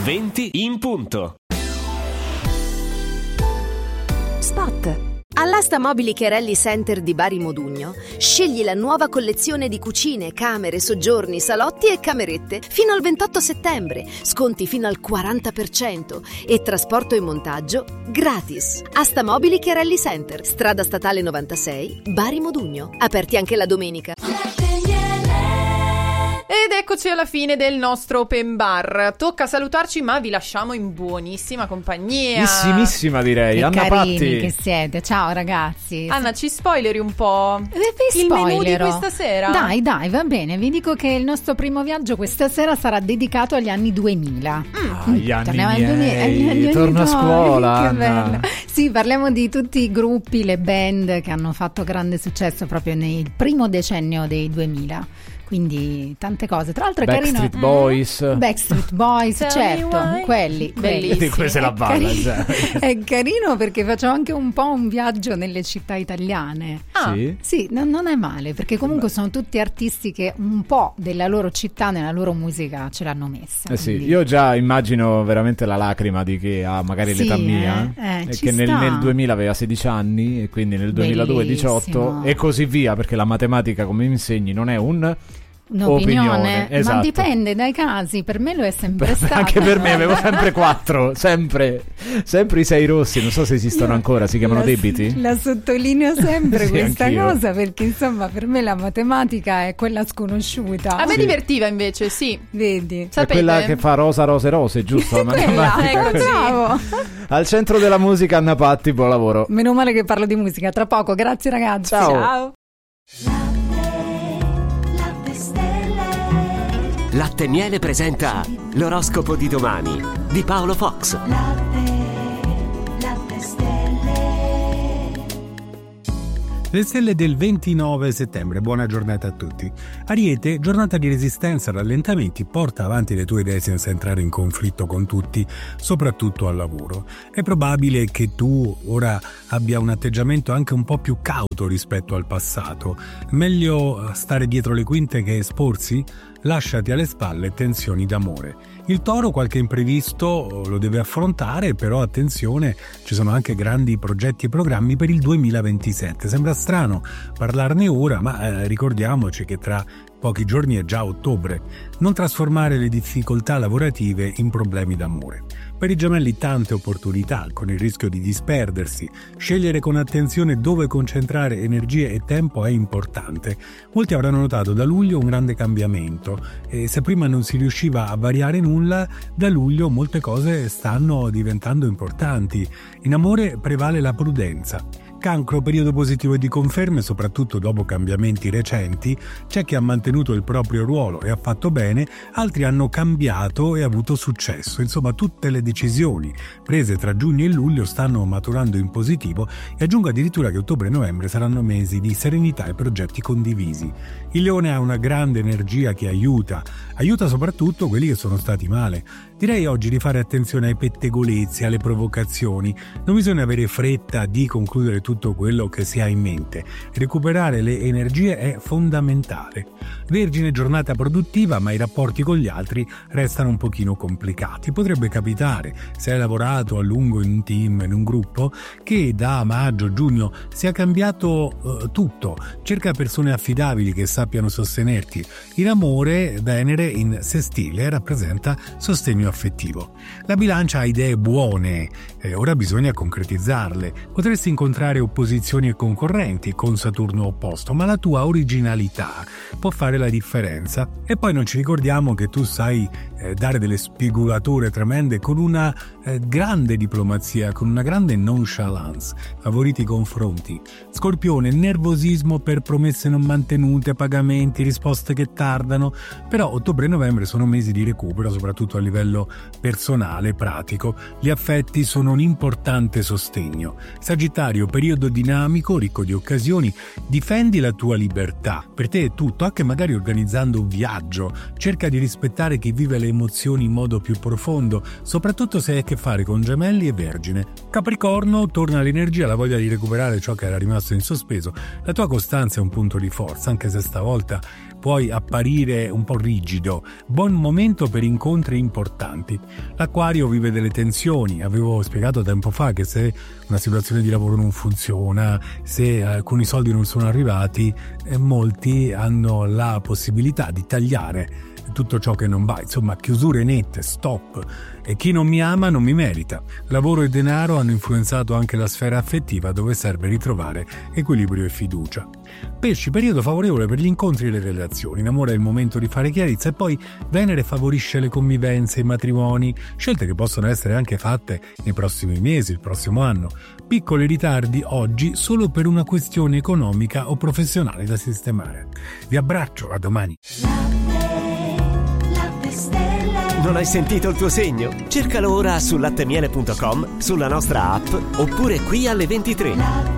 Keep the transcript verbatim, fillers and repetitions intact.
venti in punto. Spot. All'asta mobili Cherelli Center di Bari Modugno scegli la nuova collezione di cucine, camere, soggiorni, salotti e camerette fino al ventotto settembre, sconti fino al quaranta per cento e trasporto e montaggio gratis. Asta mobili Cherelli Center, strada statale novantasei, Bari Modugno, aperti anche la domenica. Ed eccoci alla fine del nostro open bar. Tocca salutarci, ma vi lasciamo in buonissima compagnia. Buonissimissima, direi. Che Anna carini Patti. che siete. Ciao ragazzi. Anna, ci spoileri un po' Eh, vi il menù di spoilerò. questa sera? Dai, dai, va bene. Vi dico che il nostro primo viaggio questa sera sarà dedicato agli anni duemila. Ah, gli anni Torniamo ai miei. duemila, agli anni Torno a tuoi, scuola, che Anna. bello. Sì, parliamo di tutti i gruppi, le band che hanno fatto grande successo proprio nel primo decennio dei duemila. Quindi tante cose. Tra l'altro è Backstreet carino. Boys. Backstreet Boys, Tell me certo, why. quelli, quelli. Bellissimo. Di come se la È balla, carino- già. È carino perché facciamo anche un po' un viaggio nelle città italiane. Ah. Sì? Sì, no- non è male, perché comunque sono tutti artisti che un po' della loro città nella loro musica ce l'hanno messa. Eh sì, quindi- io già immagino veramente la lacrima di chi ha magari Sì, l'età mia, eh, eh, e ci che nel, sta. nel duemila aveva sedici anni e quindi nel duemiladue diciotto Bellissimo. e così via, perché la matematica, come mi insegni, non è un Un'opinione, opinione, esatto. ma dipende dai casi, per me lo è sempre stato. Anche per me avevo sempre quattro, sempre, sempre i sei rossi, non so se esistono ancora, si chiamano La- debiti? La sottolineo sempre Sì, questa anch'io. cosa, perché insomma per me la matematica è quella sconosciuta. A me Sì. divertiva invece, sì. Vedi? È Sapete? quella che fa rosa, rose, rose, giusto? La Quella, matematica. ecco, sì. bravo. Al centro della musica, Anna Patti, buon lavoro. Meno male che parlo di musica, tra poco, grazie ragazzi. Ciao. Ciao. Latte e Miele presenta l'oroscopo di domani di Paolo Fox. Le stelle del ventinove settembre, buona giornata a tutti. Ariete, giornata di resistenza, rallentamenti, porta avanti le tue idee senza entrare in conflitto con tutti, soprattutto al lavoro. È probabile che tu ora abbia un atteggiamento anche un po' più cauto rispetto al passato. Meglio stare dietro le quinte che esporsi? Lasciati alle spalle tensioni d'amore. Il Toro qualche imprevisto lo deve affrontare, però attenzione, ci sono anche grandi progetti e programmi per il duemilaventisette. Sembra strano parlarne ora, ma eh, ricordiamoci che tra pochi giorni è già ottobre. Non trasformare le difficoltà lavorative in problemi d'amore. Per i Gemelli tante opportunità, con il rischio di disperdersi. Scegliere con attenzione dove concentrare energie e tempo è importante. Molti avranno notato da luglio un grande cambiamento e se prima non si riusciva a variare nulla, da luglio molte cose stanno diventando importanti. In amore prevale la prudenza. Cancro, periodo positivo e di conferme, soprattutto dopo cambiamenti recenti. C'è chi ha mantenuto il proprio ruolo e ha fatto bene, altri hanno cambiato e avuto successo. Insomma, tutte le decisioni prese tra giugno e luglio stanno maturando in positivo e aggiungo addirittura che ottobre e novembre saranno mesi di serenità e progetti condivisi. Il Leone ha una grande energia che aiuta, aiuta soprattutto quelli che sono stati male. Direi oggi di fare attenzione ai pettegolezzi, alle provocazioni. Non bisogna avere fretta di concludere tutto quello che si ha in mente. Recuperare le energie è fondamentale. Vergine, giornata produttiva, ma i rapporti con gli altri restano un pochino complicati. Potrebbe capitare, se hai lavorato a lungo in un team, in un gruppo, che da maggio, giugno sia cambiato eh, tutto. Cerca persone affidabili che sappiano sostenerti. In amore, Venere in sestile rappresenta sostegno affettivo. La Bilancia ha idee buone, eh, ora bisogna concretizzarle. Potresti incontrare opposizioni e concorrenti con Saturno opposto, ma la tua originalità può fare la differenza. E poi non ci ricordiamo che tu sai eh, dare delle spigolature tremende con una eh, grande diplomazia, con una grande nonchalance. Favoriti i confronti. Scorpione, nervosismo per promesse non mantenute, pagamenti, risposte che tardano. Però ottobre e novembre sono mesi di recupero, soprattutto a livello personale, pratico. Gli affetti sono un importante sostegno. Sagittario, periodo dinamico, ricco di occasioni. Difendi la tua libertà. Per te è tutto, anche magari organizzando un viaggio. Cerca di rispettare chi vive le emozioni in modo più profondo, soprattutto se hai a che fare con Gemelli e Vergine. Capricorno, torna l'energia, la voglia di recuperare ciò che era rimasto in sospeso. La tua costanza è un punto di forza, anche se stavolta puoi apparire un po' rigido. Buon momento per incontri importanti. L'Acquario vive delle tensioni. Avevo spiegato tempo fa che se una situazione di lavoro non funziona, se alcuni soldi non sono arrivati, eh, molti hanno la possibilità di tagliare tutto ciò che non va, insomma chiusure nette, stop. E chi non mi ama non mi merita. Lavoro e denaro hanno influenzato anche la sfera affettiva, dove serve ritrovare equilibrio e fiducia. Pesci, periodo favorevole per gli incontri e le relazioni. In amore è il momento di fare chiarezza, e poi Venere favorisce le convivenze, i matrimoni, scelte che possono essere anche fatte nei prossimi mesi, il prossimo anno. Piccoli ritardi oggi solo per una questione economica o professionale da sistemare. Vi abbraccio, a domani. Non hai sentito il tuo segno? Cercalo ora su lattemiele punto com, sulla nostra app oppure qui alle ventitré.